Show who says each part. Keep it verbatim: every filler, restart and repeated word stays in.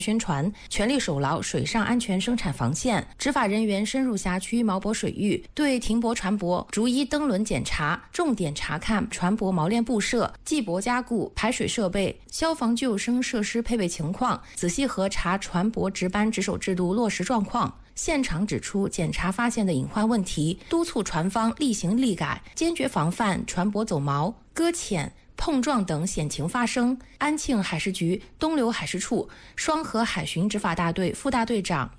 Speaker 1: 宣传，全力守牢水上安全生产防线。执法人员深入辖区锚泊水域，对停泊船舶逐一登轮检查，重点查看船舶锚链布设、系泊加固、排水设备、消防救生设施配备情况，仔细核查船舶值班值守制度落实状况。现场指出检查发现的隐患问题，督促船方厉行厉改，坚决防范船舶走锚、搁浅、碰撞等险情发生。安庆海事局东流海事处双河海巡执法大队副大队长